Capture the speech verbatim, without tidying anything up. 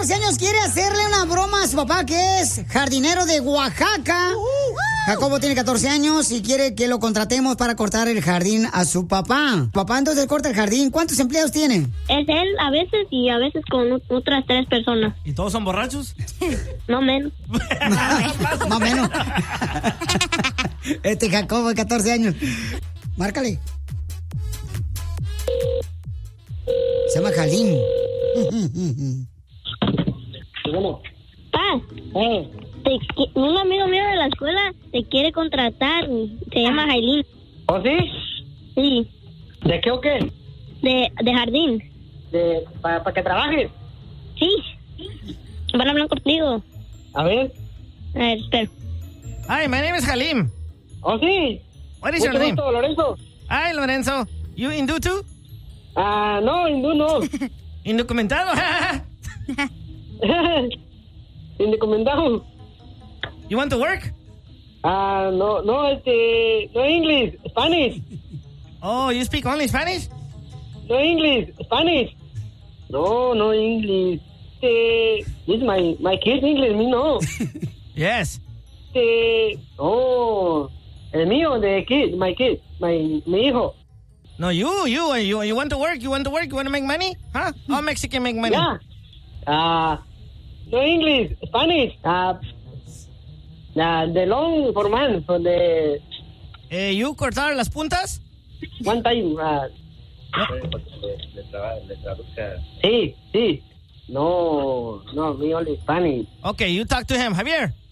catorce años quiere hacerle una broma a su papá, que es jardinero de Oaxaca. Jacobo tiene catorce años y quiere que lo contratemos para cortar el jardín a su papá. Papá, entonces corta el jardín. ¿Cuántos empleados tiene? Es él a veces y a veces con o- otras tres personas. ¿Y todos son borrachos? No menos. Más o menos. Este Jacobo de catorce años. Márcale. Se llama Jalín. Pa, te qui- un amigo mío de la escuela te quiere contratar. Se llama Jailín. ¿Oh, sí? Sí, ¿De qué o qué? de, de jardín. De, ¿Para pa que trabajes? Sí. Van a hablar contigo. A ver. A ver, espera. Hi, my name is Halim. ¿Oh, sí? What is Mucho your name? gusto, Lorenzo. Hi, Lorenzo. You Hindu too? Ah, no, hindú no. Indocumentado. Indocumentado. You want to work? Ah, no, no, este, no English, Spanish. Oh, you speak only Spanish? No English, Spanish. No, no English. Este, this my, my kids English, me no. Yes. Este, oh, el mío, de kid, my kid, my, mi hijo. No, you, you, you, you want to work? You want to work? You want to make money? Huh? All Mexican make money. Yeah. Ah, no English, Spanish. Ah, uh, the long for man, for the Eh, you cortar las puntas? one time. Uh, sí, sí. No, no, me only Spanish. Okay, you talk to him. Javier.